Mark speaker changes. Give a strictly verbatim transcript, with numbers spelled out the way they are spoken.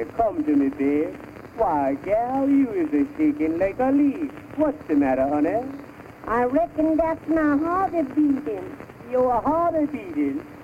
Speaker 1: come to me, babe. Why, gal, you is a shaking like a leaf. What's the matter, honey?
Speaker 2: I reckon that's my heart a beating.
Speaker 1: Your heart a beating?